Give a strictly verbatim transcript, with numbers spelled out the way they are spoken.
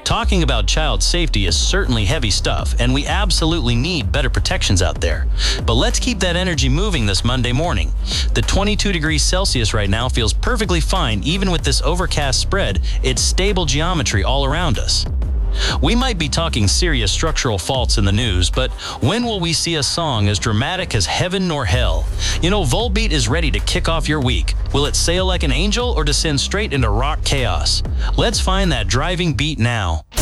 Talking about child safety is certainly heavy stuff, and we absolutely need better protections out there. But let's keep that energy moving this Monday morning. The twenty-two degrees Celsius right now feels perfectly fine even with this overcast spread. It's stable geometry all around us. We might be talking serious structural faults in the news, but when will we see a song as dramatic as Heaven Nor Hell? You know, Volbeat is ready to kick off your week. Will it sail like an angel or descend straight into rock chaos? Let's find that driving beat now.